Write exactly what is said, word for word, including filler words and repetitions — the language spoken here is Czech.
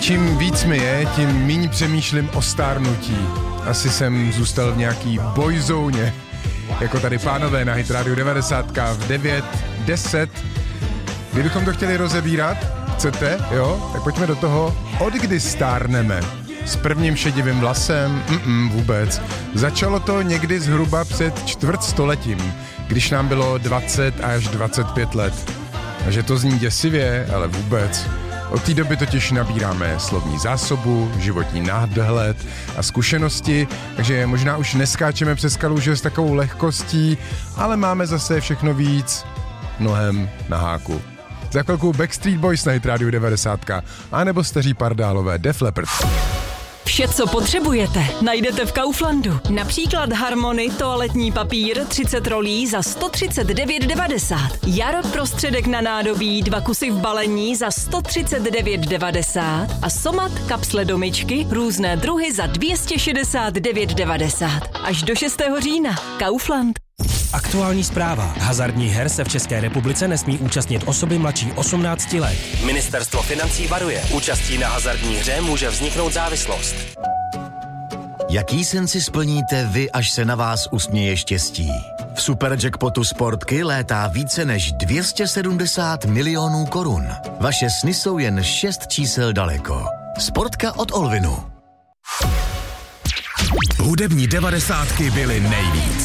Čím víc mi je, tím míň přemýšlím o stárnutí. Asi jsem zůstal v nějaký boyzóně, jako tady pánové na Hit Radio devadesát v devět deset. Kdybychom to chtěli rozebírat, chcete, jo? Tak pojďme do toho, od kdy stárneme. S prvním šedivým vlasem? Mm-mm, vůbec. Začalo to někdy zhruba před čtvrtstoletím, když nám bylo dvacet až dvacet pět let. A že to zní děsivě, ale vůbec. Od té doby totiž nabíráme slovní zásobu, životní náhled a zkušenosti, takže možná už neskáčeme přes kaluže s takovou lehkostí, ale máme zase všechno víc mnohem na háku. Za chvilku Backstreet Boys na Hit Radio devadesát, anebo staří pardálové Def Leppard. Vše, co potřebujete, najdete v Kauflandu. Například Harmony toaletní papír třicet rolí za sto třicet devět devadesát. Jarok prostředek na nádobí dva kusy v balení za sto třicet devět devadesát a Somat kapsle do myčky různé druhy za dvě stě šedesát devět devadesát. Až do šestého října. Kaufland. Aktuální zpráva. Hazardních her se v České republice nesmí účastnit osoby mladší osmnácti let. Ministerstvo financí varuje. Účastí na hazardní hře může vzniknout závislost. Jaký sen si splníte vy, až se na vás usměje štěstí? V Superjackpotu Sportky létá více než dvě stě sedmdesát milionů korun. Vaše sny jsou jen šest čísel daleko. Sportka od Olvinu. Hudební devadesátky byly nejvíc.